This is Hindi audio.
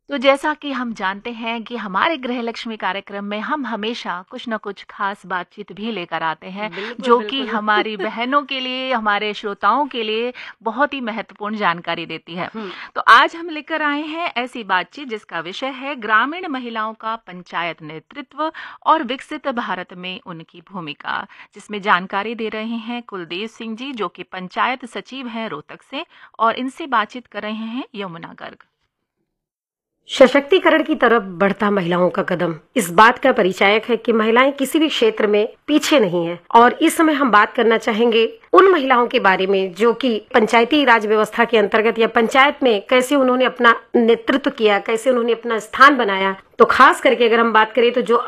तो जैसा कि हम जानते हैं कि हमारे गृह लक्ष्मी कार्यक्रम में हम हमेशा कुछ न कुछ खास बातचीत भी लेकर आते हैं, बिल्कुल, जो कि बिल्कुल। हमारी बहनों के लिए, हमारे श्रोताओं के लिए बहुत ही महत्वपूर्ण जानकारी देती है। हुँ, तो आज हम लेकर आए हैं ऐसी बातचीत जिसका विषय है ग्रामीण महिलाओं का पंचायत नेतृत्व और विकसित भारत में उनकी भूमिका, जिसमें जानकारी दे रहे हैं कुलदेव सिंह जी, जो कि पंचायत सचिव हैं रोहतक से, और इनसे बातचीत कर रहे हैं यमुना गर्ग। सशक्तिकरण की तरफ बढ़ता महिलाओं का कदम इस बात का परिचायक है कि महिलाएं किसी भी क्षेत्र में पीछे नहीं है। और इस समय हम बात करना चाहेंगे उन महिलाओं के बारे में जो कि पंचायती राज व्यवस्था के अंतर्गत या पंचायत में कैसे उन्होंने अपना नेतृत्व किया, कैसे उन्होंने अपना स्थान बनाया। तो खास करके अगर हम बात करें तो जो